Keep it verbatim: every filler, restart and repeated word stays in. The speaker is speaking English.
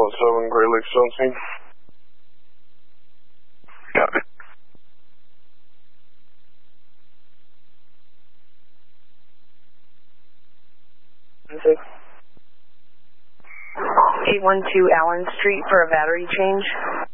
one seven, Great Lakes seventeen. Copy. eight one two Allen Street for a battery change.